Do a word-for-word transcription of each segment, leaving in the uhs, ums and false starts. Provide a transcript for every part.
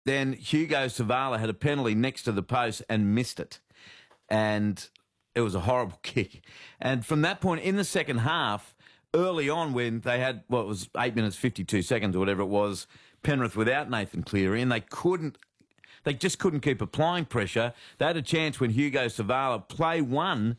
then Hugo Savala had a penalty next to the post and missed it. And it was a horrible kick. And from that point in the second half, early on when they had, what well, was eight minutes, fifty-two seconds or whatever it was, Penrith without Nathan Cleary, and they couldn't, they just couldn't keep applying pressure. They had a chance when Hugo Savala, play one,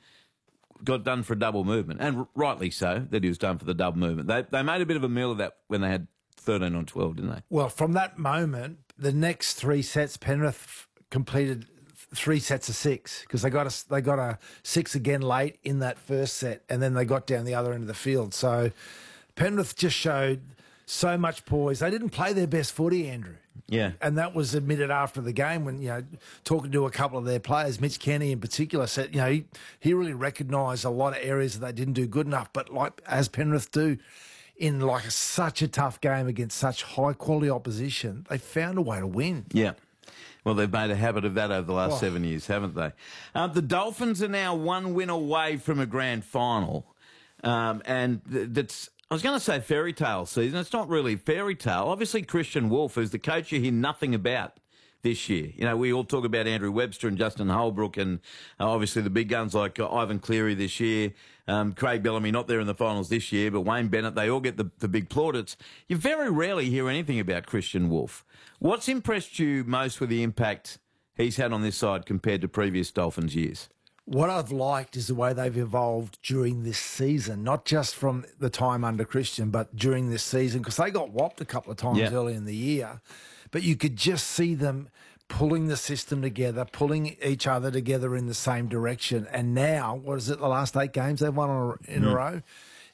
got done for a double movement. And rightly so that he was done for the double movement. They, they made a bit of a meal of that when they had thirteen on twelve, didn't they? Well, from that moment, the next three sets, Penrith completed three sets of six because they got a, they got a six again late in that first set, and then they got down the other end of the field. So Penrith just showed so much poise. They didn't play their best footy, Andrew. Yeah. And that was admitted after the game when, you know, talking to a couple of their players, Mitch Kenny in particular said, you know, he, he really recognised a lot of areas that they didn't do good enough. But like as Penrith do, in like a, such a tough game against such high-quality opposition, they found a way to win. Yeah. Well, they've made a habit of that over the last Oh. seven years, haven't they? Uh, the Dolphins are now one win away from a grand final. Um, and th- that's, I was going to say fairy tale season. It's not really fairy tale. Obviously, Christian Wolf, who's the coach you hear nothing about this year. You know, we all talk about Andrew Webster and Justin Holbrook and uh, obviously the big guns like uh, Ivan Cleary this year, um, Craig Bellamy not there in the finals this year, but Wayne Bennett, they all get the, the big plaudits. You very rarely hear anything about Christian Wolf. What's impressed you most with the impact he's had on this side compared to previous Dolphins years? What I've liked is the way they've evolved during this season, not just from the time under Christian, but during this season, because they got whopped a couple of times Yeah. early in the year. But you could just see them pulling the system together, pulling each other together in the same direction. And now, what is it, the last eight games they've won in Mm. a row?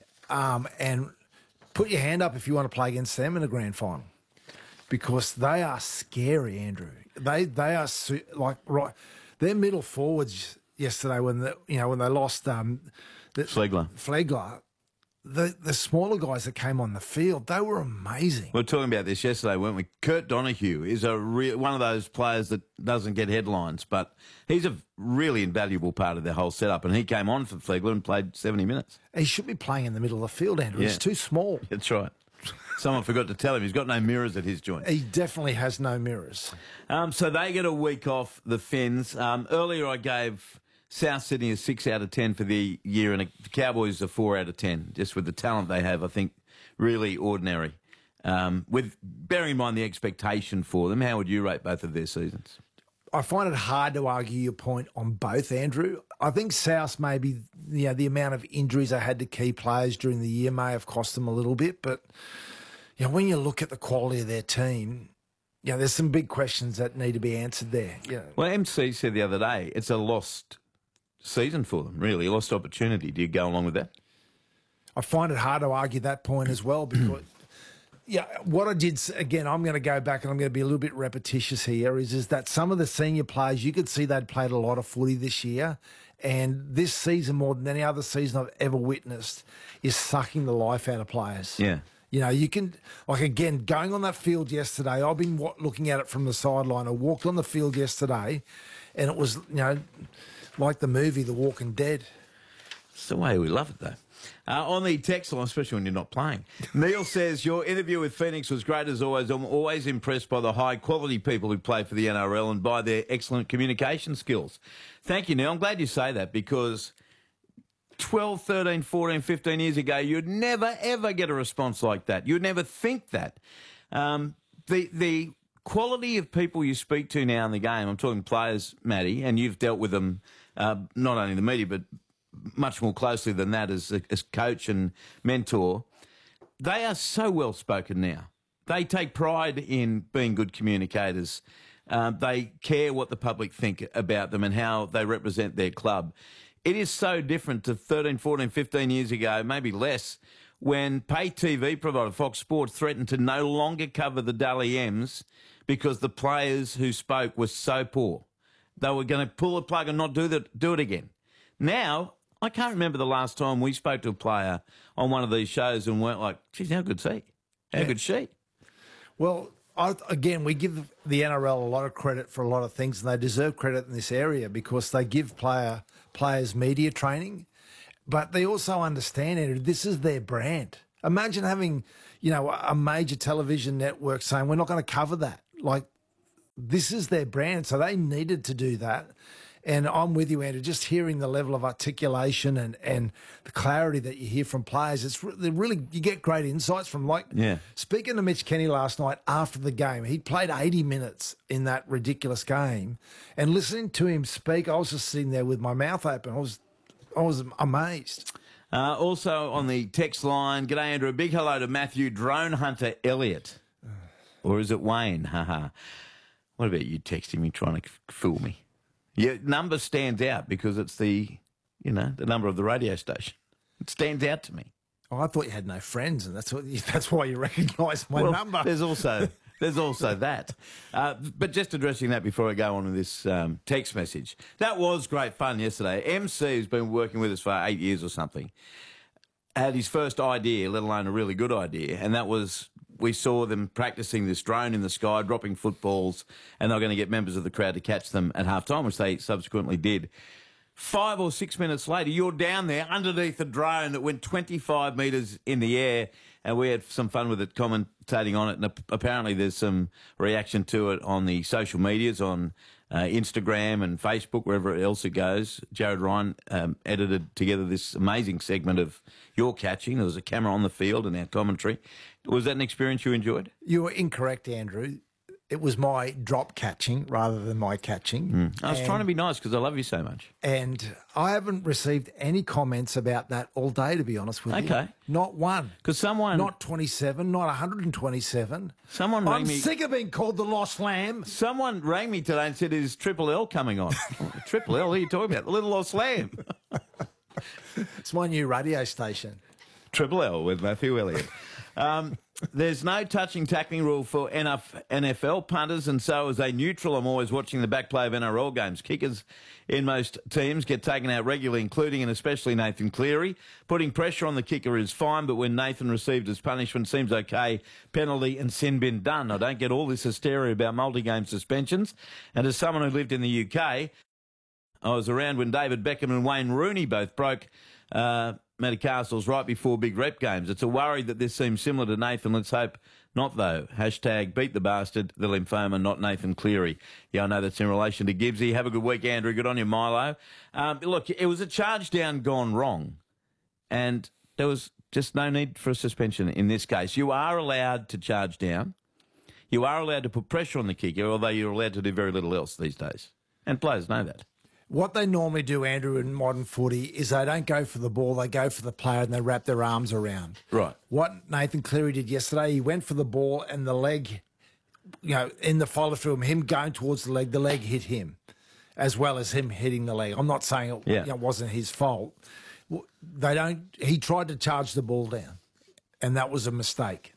Um, and put your hand up if you want to play against them in a grand final, because they are scary, Andrew. They they are su- like right. Their middle forwards yesterday when the you know when they lost um, the, Flegler. Flegler, the the smaller guys that came on the field, they were amazing. We were talking about this yesterday, weren't we? Kurt Donahue is a re- one of those players that doesn't get headlines, but he's a really invaluable part of their whole setup, and he came on for Flegler and played seventy minutes. He should be playing in the middle of the field, Andrew. Yeah. He's too small. That's right. Someone forgot to tell him he's got no mirrors at his joint. He definitely has no mirrors. Um, so they get a week off, the Finns. Um, earlier I gave South Sydney a six out of ten for the year, and the Cowboys a four out of ten, just with the talent they have. I think really ordinary. Um, with bearing in mind the expectation for them, how would you rate both of their seasons? I find it hard to argue your point on both, Andrew. I think South maybe, you know, the amount of injuries they had to key players during the year may have cost them a little bit. But, you know, when you look at the quality of their team, you know, there's some big questions that need to be answered there. You know. Well, M C said the other day it's a lost season for them, really, a lost opportunity. Do you go along with that? I find it hard to argue that point as well because, yeah, what I did, again, I'm going to go back and I'm going to be a little bit repetitious here, is, is that some of the senior players, you could see they'd played a lot of footy this year, and this season, more than any other season I've ever witnessed, is sucking the life out of players. Yeah. You know, you can, like, again, going on that field yesterday, I've been wa- looking at it from the sideline. I walked on the field yesterday, and it was, you know, like the movie The Walking Dead. It's the way we love it, though. Uh, on the text line, especially when you're not playing, Neil says, your interview with Phoenix was great as always. I'm always impressed by the high-quality people who play for the N R L and by their excellent communication skills. Thank you, Neil. I'm glad you say that because twelve, thirteen, fourteen, fifteen years ago, you'd never, ever get a response like that. You'd never think that. Um, the the quality of people you speak to now in the game, I'm talking players, Matty, and you've dealt with them, uh, not only in the media, but much more closely than that as a, as coach and mentor. They are so well spoken now. They take pride in being good communicators. Um, they care what the public think about them and how they represent their club. It is so different to thirteen, fourteen, fifteen years ago, maybe less, when pay T V provider Fox Sports threatened to no longer cover the Dally M's because the players who spoke were so poor. They were going to pull the plug and not do, the, do it again. Now, I can't remember the last time we spoke to a player on one of these shows and weren't like, geez, how good's he? How Yeah. good's she? Well, I, again, we give the N R L a lot of credit for a lot of things, and they deserve credit in this area because they give player players media training, but they also understand it. This is their brand. Imagine having, you know, a major television network saying, we're not going to cover that. Like, this is their brand, so they needed to do that. And I'm with you, Andrew. Just hearing the level of articulation and, and the clarity that you hear from players, it's re- really you get great insights from. Like yeah. speaking to Mitch Kenny last night after the game, he played eighty minutes in that ridiculous game, and listening to him speak, I was just sitting there with my mouth open. I was, I was amazed. Uh, also on the text line, g'day Andrew. A big hello to Matthew Drone Hunter Elliott, or is it Wayne? Haha. What about you texting me trying to fool me? Your number stands out because it's the, you know, the number of the radio station. It stands out to me. Oh, I thought you had no friends, and that's what that's why you recognise my well, number. There's also there's also that. Uh, but just addressing that before I go on with this um, text message, that was great fun yesterday. M C has been working with us for eight years or something. Had his first idea, let alone a really good idea, and that was we saw them practicing this drone in the sky, dropping footballs, and they're going to get members of the crowd to catch them at half-time, which they subsequently did. Five or six minutes later, you're down there underneath a drone that went twenty-five metres in the air, and we had some fun with it, commentating on it, and apparently there's some reaction to it on the social medias, on uh, Instagram and Facebook, wherever else it goes. Jared Ryan um, edited together this amazing segment of your catching. There was a camera on the field and our commentary. Was that an experience you enjoyed? You were incorrect, Andrew. It was my drop catching rather than my catching. Mm. I was and, trying to be nice because I love you so much. And I haven't received any comments about that all day, to be honest with okay. you. Okay. Not one. Because someone... Not twenty-seven, not one hundred twenty-seven. Someone I'm rang me... sick of being called the lost lamb. Someone rang me today and said, is Triple L coming on? Triple L? What are you talking about? The little lost lamb. It's my new radio station. Triple L with Matthew Elliott. Um, there's no touching tackling rule for N F L punters, and so as a neutral, I'm always watching the back play of N R L games. Kickers in most teams get taken out regularly, including and especially Nathan Cleary. Putting pressure on the kicker is fine, but when Nathan received his punishment, seems okay. Penalty and sin bin done. I don't get all this hysteria about multi-game suspensions. And as someone who lived in the U K, I was around when David Beckham and Wayne Rooney both broke uh, metatarsals right before big rep games. It's a worry that this seems similar to Nathan. Let's hope not, though. Hashtag beat the bastard, the lymphoma, not Nathan Cleary. Yeah, I know that's in relation to Gibbsy. Have a good week, Andrew. Good on you, Milo. Um, look, it was a charge down gone wrong, and there was just no need for a suspension in this case. You are allowed to charge down. You are allowed to put pressure on the kicker, although you're allowed to do very little else these days. And players know that. What they normally do, Andrew, in modern footy is they don't go for the ball, they go for the player and they wrap their arms around. Right. What Nathan Cleary did yesterday, he went for the ball and the leg, you know, in the follow-through, him going towards the leg, the leg hit him, as well as him hitting the leg. I'm not saying it, yeah. you know, wasn't his fault. They don't. He tried to charge the ball down, and that was a mistake.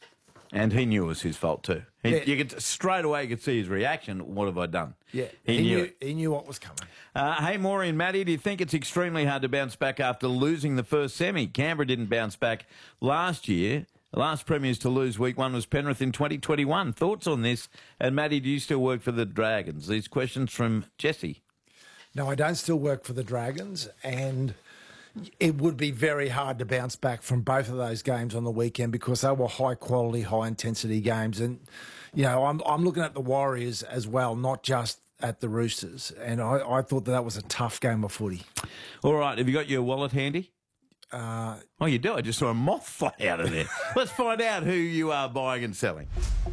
And he knew it was his fault too. He, Yeah. You could straight away you could see his reaction. What have I done? Yeah, he, he knew. knew. it. He knew what was coming. Uh, hey, Maury and Matty, do you think it's extremely hard to bounce back after losing the first semi? Canberra didn't bounce back last year. The last premiers to lose week one was Penrith in twenty twenty-one. Thoughts on this? And Matty, do you still work for the Dragons? These questions from Jesse. No, I don't still work for the Dragons, and it would be very hard to bounce back from both of those games on the weekend because they were high quality, high intensity games. And, you know, I'm, I'm looking at the Warriors as well, not just at the Roosters. And I, I thought that that was a tough game of footy. All right. Have you got your wallet handy? Uh, oh, you do? I just saw a moth fly out of there. Let's find out who you are buying and selling.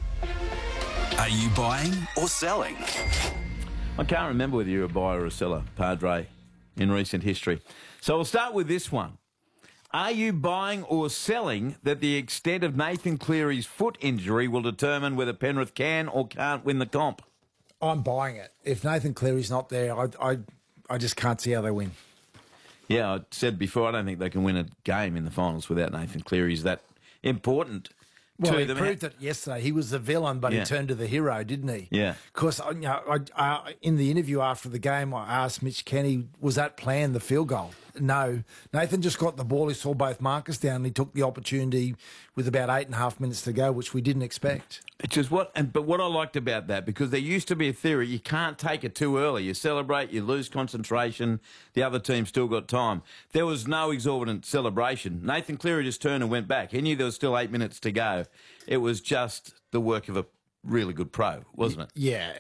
Are you buying or selling? I can't remember whether you're a buyer or a seller, Padre, in recent history. So we'll start with this one. Are you buying or selling that the extent of Nathan Cleary's foot injury will determine whether Penrith can or can't win the comp? I'm buying it. If Nathan Cleary's not there, I, I, I just can't see how they win. Yeah, I said before, I don't think they can win a game in the finals without Nathan Cleary. He's that important. Well, to he them. proved it yesterday. He was the villain, but Yeah. he turned to the hero, didn't he? Yeah. Because you know, I, I, in the interview after the game, I asked Mitch Kenny, was that planned, the field goal? No. Nathan just got the ball. He saw both markers down and he took the opportunity with about eight and a half minutes to go, which we didn't expect. Which is what, and but what I liked about that, because there used to be a theory, you can't take it too early. You celebrate, you lose concentration, the other team still got time. There was no exorbitant celebration. Nathan Cleary just turned and went back. He knew there was still eight minutes to go. It was just the work of a really good pro, wasn't it? Yeah,